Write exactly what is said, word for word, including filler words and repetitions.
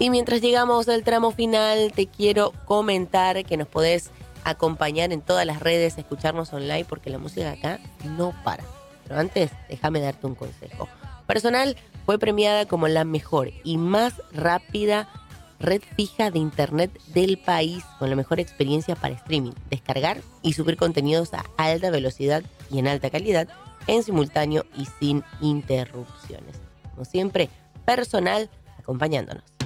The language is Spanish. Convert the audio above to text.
Y mientras llegamos al tramo final, te quiero comentar que nos podés acompañar en todas las redes, escucharnos online, porque la música acá no para. Pero antes, déjame darte un consejo. Personal fue premiada como la mejor y más rápida red fija de internet del país, con la mejor experiencia para streaming, descargar y subir contenidos a alta velocidad y en alta calidad, en simultáneo y sin interrupciones. Como siempre, Personal acompañándonos.